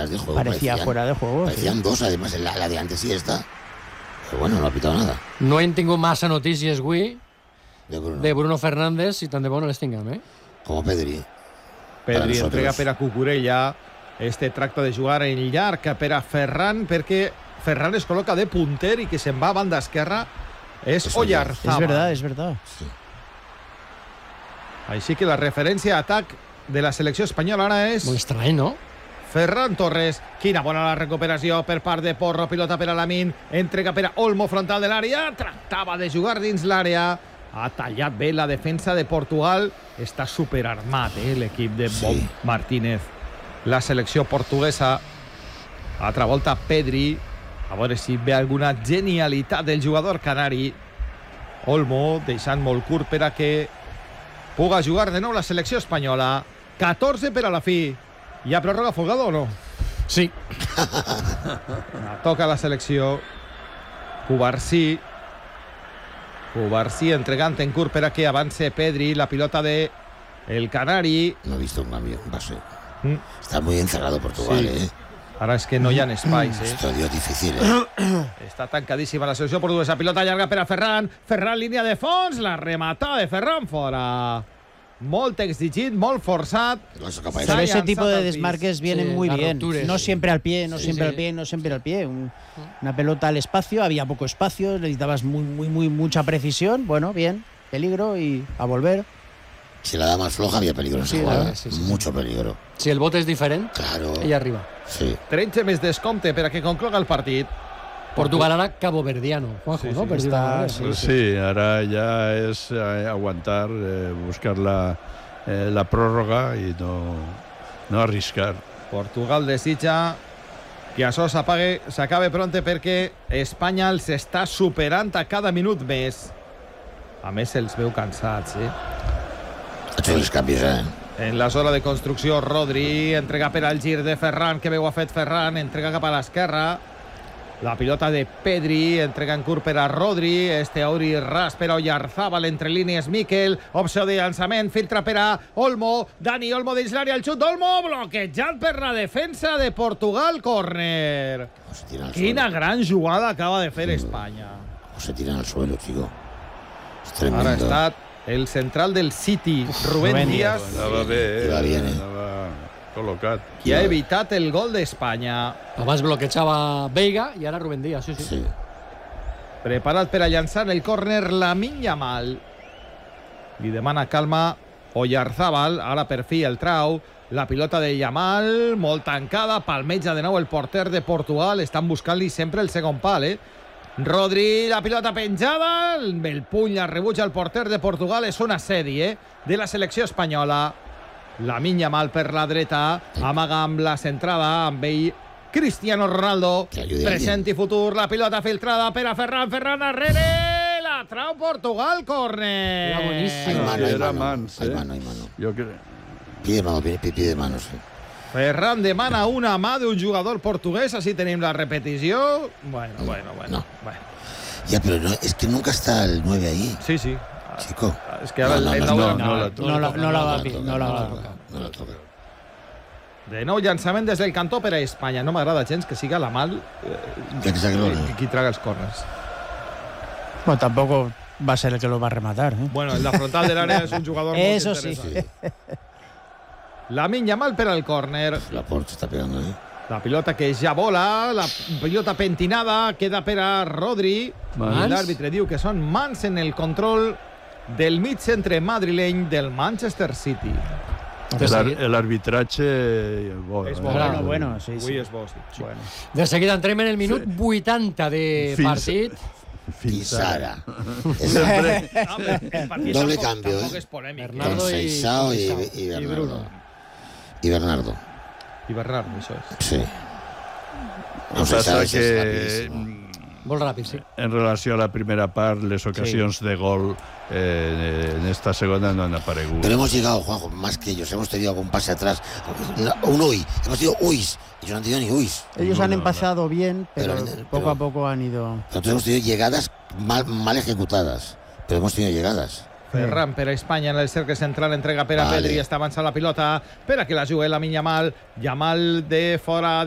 fueras de juego. Parecía fuera de juego. Parecían dos, además, la de antes y esta. Però bueno, no ha pitat nada. No hem tingut massa notícies avui De Bruno Fernández, i tant de bo no les tinguem, Com Pedri. Pedri entrega per a Cucurella. Este tracta de jugar en llarg per a Ferran, perquè Ferran es col·loca de punter i que se'n va a banda esquerra és Oyarzabal. És verdad. Sí. Així que la referència a atac de la selecció espanyola ara és Molt estrany, no? Ferran Torres. Quina bona la recuperació per part de Porro. Pilota per a Lamine. Entrega per a Olmo, frontal de l'àrea. Tractava de jugar dins l'àrea. Ha tallat bé la defensa de Portugal. Està superarmat, l'equip de Bob Martínez. La selecció portuguesa. Altra volta Pedri. A veure si ve alguna genialitat del jugador canari. Olmo deixant molt curt per a que puga jugar de nou la selecció espanyola. 14 per a la fi. Hi ha pròrroga folgada o no? Sí. Toca la selecció. Cubarsí entregant en curt per a que avance Pedri. La pilota de el canari. No he visto un cambio, va a ser. Está muy encerrado Portugal, Sí. Ara és que no hi ha espais, Esto dio difícil, Està tancadíssima la selecció portuguesa. Pilota llarga per a Ferran. Ferran, línia de fons. La rematada de Ferran fora. Molt exigit, molt forçat. Pero ese tipo de desmarques vienen muy bien. No siempre al pie, no siempre al pie. Una pelota al espacio, había poco espacio, necesitabas mucha precisión. Bueno, bien, peligro y a volver. Si la da más floja había peligro en esa jugada. Mucho peligro. Si el bote és diferent, claro. ella arriba. Sí. 30 més descompte per a que concloga el partit. Portugal ara caboverdiano, Juanjo, ¿no? Sí, ara ja és aguantar, buscar la pròrroga i no arriscar. Portugal desitja que això s'acabe pronte perquè Espanya els està superant a cada minut més. A més, els veu cansats, Ha hecho los cambios, En la zona de construcció, Rodri entrega per al gir de Ferran, que bé ho ha fet Ferran, entrega cap a l'esquerra. La pilota de Pedri, entrega en curt per a Rodri. Este obri ras per a Oyarzabal, entre línies Miquel. Opció de llançament, filtra per a Olmo. Dani Olmo dins l'àrea, el xut d'Olmo, bloquejat per la defensa de Portugal, córner. Quina gran jugada acaba de fer Espanya. O se tiran al suelo, chico. Es tremendo. Ara ha estat el central del City, Rubén Díaz. Anava bé, Iba bien, anava col·locat. Qui ha evitat el gol d'Espanya. Abans bloquejava Veiga i ara Rubén Díaz, sí. Preparat per a llançar el córner Lamine Yamal. Li demana calma Oyarzabal, ara per fi el trau. La pilota de Yamal, molt tancada, palmeja de nou el porter de Portugal. Estan buscant-li sempre el segon pal, Rodri, la pilota penjada, el puny la rebutja el porter de Portugal. És un assedi, de la selecció espanyola. Lamine Yamal per la dreta, amaga amb la centrada, amb ell Cristiano Ronaldo, present i futur, la pilota filtrada per a Ferran, Ferran arrere, la trau Portugal, córner. Era boníssim. Era mans, Hay mano. Jo crec. Pide mano, sí. Ferran demana una mà d'un jugador portugués, així tenim la repetició. Bueno. Ya, pero no, es que nunca está el 9 ahí. Sí. Chico. És que ara No la va a tocar. De nou llançament des del cantó per a Espanya. No m'agrada gens que siga la mal qui traga els corners. Bueno, tampoco va a ser el que lo va a rematar. Bueno, en la frontal del área es un jugador muy Eso interesante. sí. Lamine Yamal per al córner. La Porta está pegando ahí. La pilota que ja vola, la pilota pentinada, queda per a Rodri. L'àrbitre diu que són mans en el control del mig centre madrileny del Manchester City. L'arbitratge... És bo. Bueno, sí. Avui és bo, sí. Bueno. De seguida entrem en el minut 80 de partit. Fins ara. Doble Doble cambio, Bernardo Con Seixao y Bruno. Y Bernardo. I Bernardo, això és. Sí. No, passa que Molt ràpid, sí. en relació a la primera part, les ocasions de gol en esta segunda no han aparegut. Pero hemos llegado, Juanjo, más que ellos. Hemos tenido algún pase atrás. Un uy. Hemos tenido uys. Ellos no han tenido ni uys. Ellos han empezado bien, pero poco a poco han ido... Nosotros hemos tenido llegadas mal ejecutadas. Pero hemos tenido llegadas. Ferran per a Espanya en el cercle central, entrega per a Pedri, està avançant la pilota per a que la jugui Lamine Yamal. Yamal de fora